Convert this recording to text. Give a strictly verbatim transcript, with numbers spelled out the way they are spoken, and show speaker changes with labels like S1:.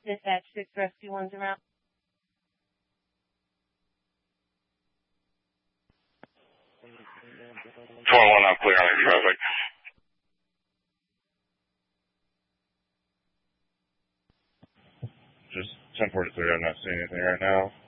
S1: Dispatch six rescue ones around.
S2: twenty-one, I'm clear on your traffic. Just ten forty-three, I'm not seeing anything right now.